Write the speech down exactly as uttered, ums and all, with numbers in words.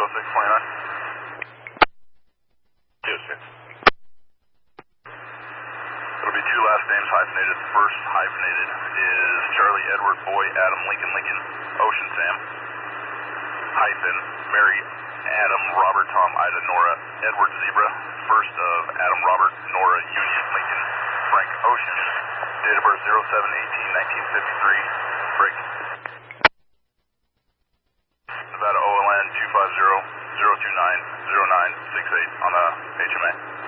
six twenty-nine. Yes, sir. It'll be two last names hyphenated. First hyphenated is Charlie Edward Boy Adam Lincoln Lincoln Ocean Sam hyphen Mary Adam Robert Tom Ida Nora Edward Zebra. First of Adam Robert Nora Union Lincoln Frank Ocean. Date of birth zero seven eighteen nineteen fifty-three. Break. Nevada O L N two five zero zero two nine zero nine six eight on the H M A.